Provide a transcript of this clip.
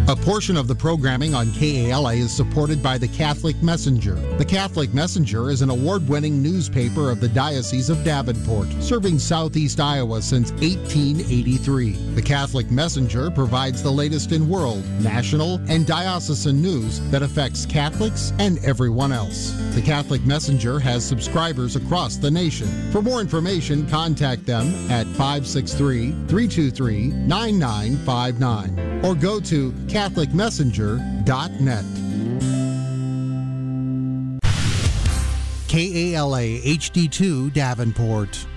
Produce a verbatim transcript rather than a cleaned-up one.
A portion of the programming on K A L A is supported by the Catholic Messenger. The Catholic Messenger is an award-winning newspaper of the Diocese of Davenport, serving southeast Iowa since eighteen eighty-three. The Catholic Messenger provides the latest in world, national, and diocesan news that affects Catholics and everyone else. The Catholic Messenger has subscribers across the nation. For more information, contact them at five six three, three two three, nine nine five nine or go to catholic messenger dot net. K A L A H D two Davenport.